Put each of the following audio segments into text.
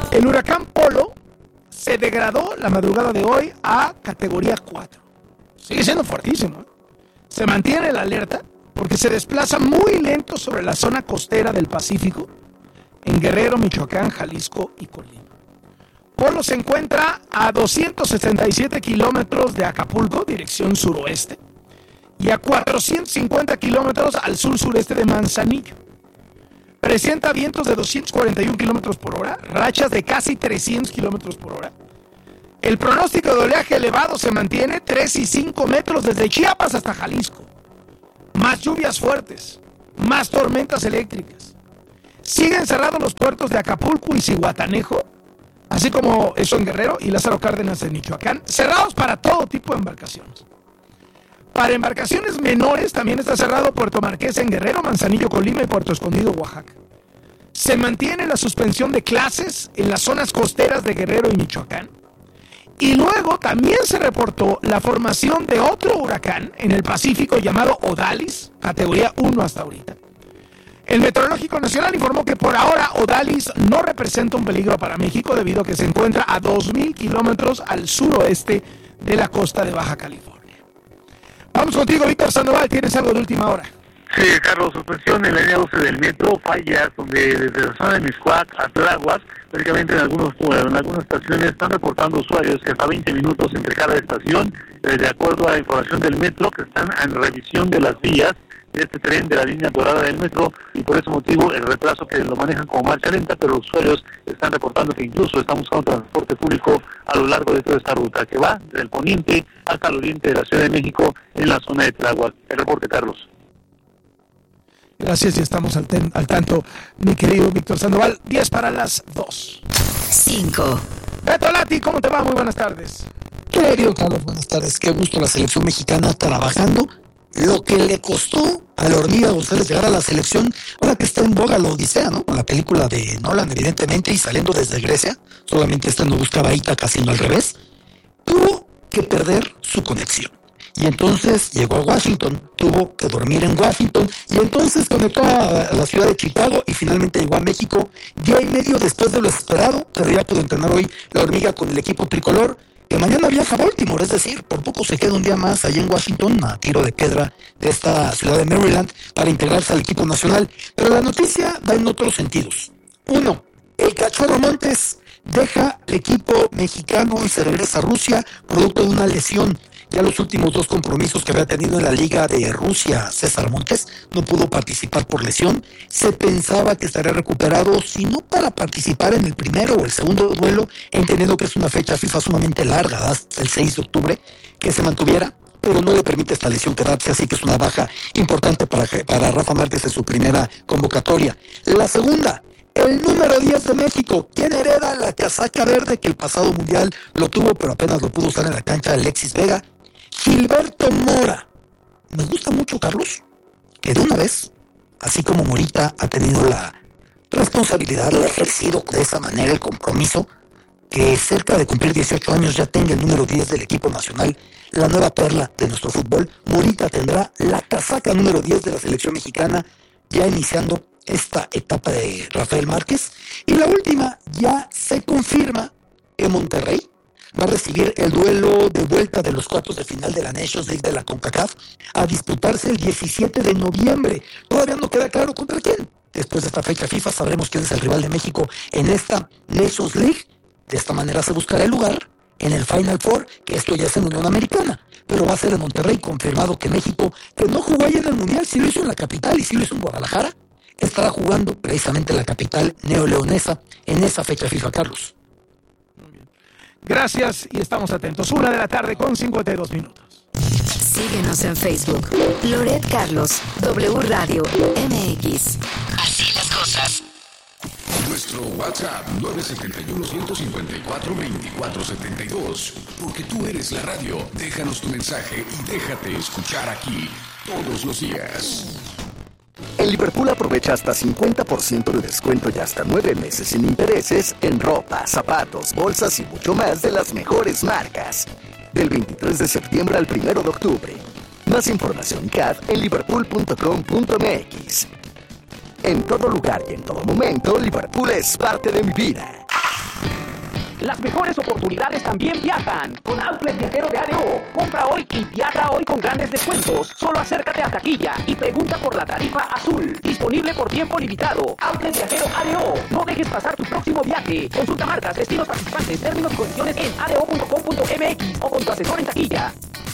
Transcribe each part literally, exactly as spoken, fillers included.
El huracán Polo se degradó la madrugada de hoy a categoría cuatro. Sigue siendo fuertísimo. Se mantiene la alerta porque se desplaza muy lento sobre la zona costera del Pacífico en Guerrero, Michoacán, Jalisco y Colima. Polo se encuentra a doscientos sesenta y siete kilómetros de Acapulco, dirección suroeste, y a cuatrocientos cincuenta kilómetros al sur-sureste de Manzanillo. Presenta vientos de doscientos cuarenta y uno kilómetros por hora, rachas de casi trescientos kilómetros por hora. El pronóstico de oleaje elevado se mantiene tres y cinco metros desde Chiapas hasta Jalisco. Más lluvias fuertes, más tormentas eléctricas. Siguen cerrados los puertos de Acapulco y Zihuatanejo, así como eso en Guerrero y Lázaro Cárdenas en Michoacán, cerrados para todo tipo de embarcaciones. Para embarcaciones menores también está cerrado Puerto Marqués en Guerrero, Manzanillo, Colima y Puerto Escondido, Oaxaca. Se mantiene la suspensión de clases en las zonas costeras de Guerrero y Michoacán. Y luego también se reportó la formación de otro huracán en el Pacífico llamado Odalis, categoría uno hasta ahorita. El Meteorológico Nacional informó que por ahora Odalis no representa un peligro para México debido a que se encuentra a dos mil kilómetros al suroeste de la costa de Baja California. Vamos contigo, Víctor Sandoval, ¿tienes algo de última hora? Sí, Carlos, suspensión en la línea doce del metro, fallas donde desde la zona de Mixcoac a Tláhuac, prácticamente en, algunos, en algunas estaciones están reportando usuarios que hasta veinte minutos entre cada estación, eh, de acuerdo a la información del metro, que están en revisión de las vías de este tren de la línea dorada del metro, y por ese motivo el retraso que lo manejan como marcha lenta, pero los usuarios están reportando que incluso están buscando transporte público a lo largo de toda esta ruta que va del poniente hasta el oriente de la Ciudad de México en la zona de Tláhuac. El reporte, Carlos. Gracias y estamos al, ten, al tanto, mi querido Víctor Sandoval. diez para las dos. cinco. Beto Lati, ¿cómo te va? Muy buenas tardes. Querido Carlos, buenas tardes. Qué gusto la selección mexicana trabajando. Lo que le costó a la hormiga González llegar a la selección, ahora que está en boga la Odisea, ¿no? Con la película de Nolan, evidentemente, y saliendo desde Grecia, solamente esta no buscaba Ítaca, sino al revés, tuvo que perder su conexión. Y entonces llegó a Washington, tuvo que dormir en Washington, y entonces conectó a la ciudad de Chicago y finalmente llegó a México, día y medio después de lo esperado, pero ya pudo entrenar hoy la hormiga con el equipo tricolor, que mañana viaja a Baltimore, es decir, por poco se queda un día más allá en Washington, a tiro de piedra de esta ciudad de Maryland, para integrarse al equipo nacional. Pero la noticia va en otros sentidos. Uno, el Cachorro Montes deja el equipo mexicano y se regresa a Rusia, producto de una lesión. Ya los últimos dos compromisos que había tenido en la Liga de Rusia, César Montes no pudo participar por lesión. Se pensaba que estaría recuperado, si no para participar en el primero o el segundo duelo, entendiendo que es una fecha FIFA sumamente larga, hasta el seis de octubre, que se mantuviera, pero no le permite esta lesión quedarse, así que es una baja importante para, para Rafa Márquez en su primera convocatoria. La segunda, el número diez de México, quien hereda la casaca verde que el pasado mundial lo tuvo, pero apenas lo pudo usar en la cancha, Alexis Vega. Gilberto Mora. Me gusta mucho, Carlos, que de una vez, así como Morita ha tenido la responsabilidad, lo ha ejercido de esa manera el compromiso, que cerca de cumplir dieciocho años ya tenga el número diez del equipo nacional, la nueva perla de nuestro fútbol. Morita tendrá la casaca número diez de la selección mexicana, ya iniciando esta etapa de Rafael Márquez. Y la última, ya se confirma que Monterrey va a recibir el duelo de vuelta de los cuartos de final de la Nations League de la CONCACAF a disputarse el diecisiete de noviembre. Todavía no queda claro contra quién. Después de esta fecha FIFA sabremos quién es el rival de México en esta Nations League. De esta manera se buscará el lugar en el Final Four, que esto ya es en Unión Americana, pero va a ser en Monterrey, confirmado que México, que no jugó ahí en el Mundial, sí lo hizo en la capital y sí lo hizo en Guadalajara, estará jugando precisamente en la capital neoleonesa en esa fecha FIFA, Carlos. Gracias y estamos atentos. Una de la tarde con cincuenta y dos minutos. Síguenos en Facebook. Loret Carlos, W Radio, M X. Así las cosas. Nuestro WhatsApp nueve siete uno, uno cinco cuatro, dos cuatro siete dos. Porque tú eres la radio. Déjanos tu mensaje y déjate escuchar aquí todos los días. En Liverpool aprovecha hasta cincuenta por ciento de descuento y hasta nueve meses sin intereses en ropa, zapatos, bolsas y mucho más de las mejores marcas. Del veintitrés de septiembre al primero de octubre. Más información C A D en liverpool punto com punto m x. En todo lugar y en todo momento, Liverpool es parte de mi vida. Las mejores oportunidades también viajan. Con Outlet Viajero de A D O. Compra hoy y viaja hoy con grandes descuentos. Solo acércate a taquilla y pregunta por la tarifa azul. Disponible por tiempo limitado. Outlet Viajero A D O. No dejes pasar tu próximo viaje. Consulta marcas, destinos participantes, términos y condiciones en a d o punto com punto m x o con tu asesor en taquilla.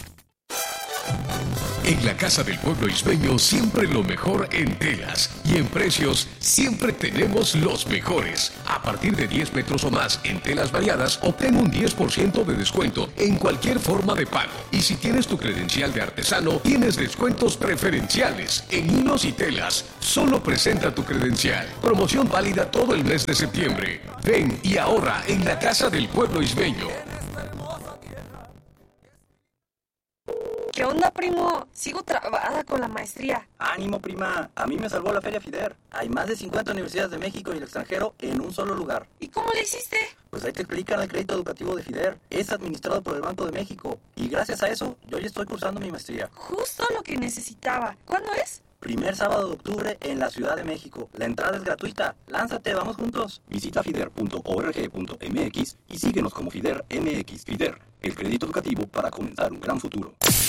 En la Casa del Pueblo Isbeño siempre lo mejor en telas y en precios siempre tenemos los mejores. A partir de diez metros o más en telas variadas, obtén un diez por ciento de descuento en cualquier forma de pago. Y si tienes tu credencial de artesano, tienes descuentos preferenciales en hilos y telas. Solo presenta tu credencial. Promoción válida todo el mes de septiembre. Ven y ahorra en la Casa del Pueblo Isbeño. ¿Qué onda, primo? Sigo trabada con la maestría. Ánimo, prima. A mí me salvó la Feria FIDER. Hay más de cincuenta universidades de México y el extranjero en un solo lugar. ¿Y cómo le hiciste? Pues ahí te explican el crédito educativo de FIDER. Es administrado por el Banco de México. Y gracias a eso, yo ya estoy cursando mi maestría. Justo lo que necesitaba. ¿Cuándo es? Primer sábado de octubre en la Ciudad de México. La entrada es gratuita. Lánzate, vamos juntos. Visita fider punto org punto m x y síguenos como FIDER M X. FIDER, el crédito educativo para comenzar un gran futuro.